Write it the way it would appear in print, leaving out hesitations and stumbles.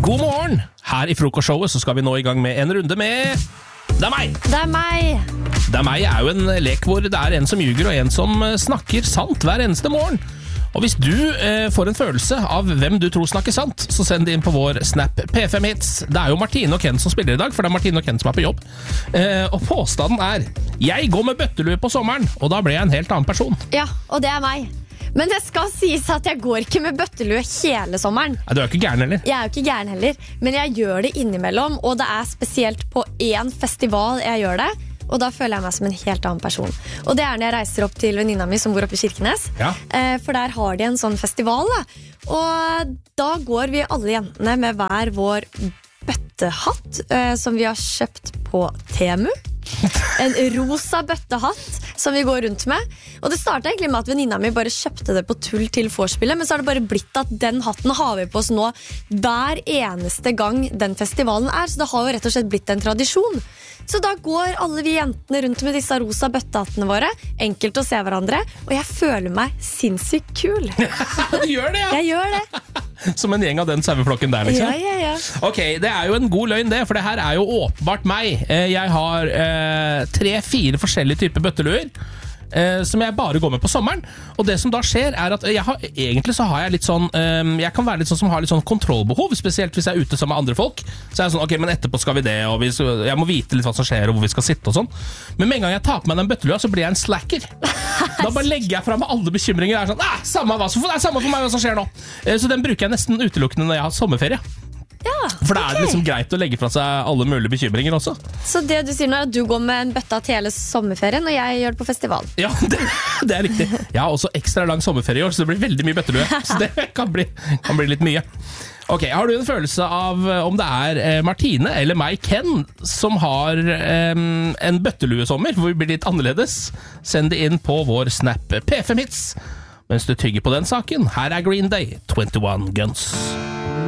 God morgen! Her i frokostshowet så skal vi nå i gang med en runde med Det er meg! Det er meg! Det er meg er jo en lek hvor det er en som ljuger og en som snakker sant hver eneste morgen. Og hvis du får en følelse av hvem du tror snakker sant, så send det inn på vår Snap P5 Hits. Det er jo Martine og Ken som spiller i dag, for det er Martine og Ken som er på jobb. Og påstanden er: jeg går med bøttelue på sommeren, og da ble jeg en helt annen person. Ja, og det er meg. Men det skal sies at jeg går ikke med bøttelue hele sommeren. Nei, du er jo ikke gæren heller. Jeg er jo ikke gæren heller, men jeg gjør det innimellom, og det er spesielt på en festival jeg gjør det. Og da føler jeg meg som en helt annen person. Og det er når jeg reiser opp til venninna mi som bor oppe i Kirkenes. Ja. For der har de en sånn festival da. Og da går vi alle jentene med hver vår bøttehatt som vi har kjøpt på Temu. En rosa bøttehatt som vi går rundt med. Og det startet egentlig med at venninna mi bare kjøpte det på tull til vorspielet, men så har det bare blitt at den hatten har vi på oss nå hver eneste gang den festivalen er. Så det har jo rett og slett blitt en tradisjon. Så da går alle vi jentene rundt med disse rosa bøttehattene våre. Enkelt å se hverandre. Og jeg føler meg sinnssykt kul. Du gjør det, ja! Jeg gjør det. Som en gjeng av den saueflokken der, liksom. Ja. Ok, det er jo en god løgn det, for det her er jo åpenbart meg. Jeg har 3-4 forskjellige typer bøtteluer som jeg bare går med på sommeren. Og det som da skjer er at egentlig så har jeg litt sånn jeg kan være litt sånn som har litt sånn kontrollbehov, spesielt hvis jeg er ute sammen med andre folk. Så er jeg sånn, ok, men etterpå skal vi det, og jeg må vite litt hva som skjer og hvor vi skal sitte og sånn. Men med en gang jeg tar på meg den bøttelua, så blir jeg en slacker. Da bare legger jeg frem med alle bekymringer. Det er sånn, det er samme for meg hva som skjer nå. Så den bruker jeg nesten utelukkende når jeg har sommerferie. Ja, for da er det liksom greit å legge fra seg alle mulige bekymringer også. Så det du sier nå er at du går med en bøtta til hele sommerferien, og jeg gjør det på festival? Ja, det er riktig. Jeg har også ekstra lang sommerferie i år, så det blir veldig mye bøttelue. Så det kan bli litt mye. Ok, har du en følelse av om det er Martine eller meg, Ken, som har en bøtteluesommer hvor vi blir litt annerledes? Send det inn på vår Snap P5 Hits. Mens du tygger på den saken, her er Green Day, 21 Guns.